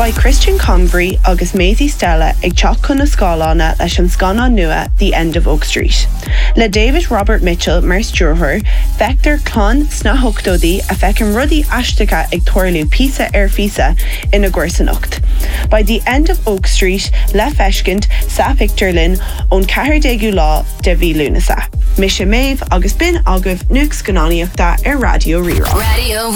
Ba Christian Convery agus Maisie Stella ag teach chun na scálána leis an scanán nua The End of Oak Street. Le David Robert Mitchell mar stúrthóir, feictar clán sna hochtódaí a feicim rudaí aisteacha ag tuairliú písa ar físa ina gcuirsaneacht. By The End of Oak Street, le feiscint sa picture linn ón 14 lá de bhí lúnasa. Mis sé méh agus bin agah nuaich scanáníochta ar Radio Rirá.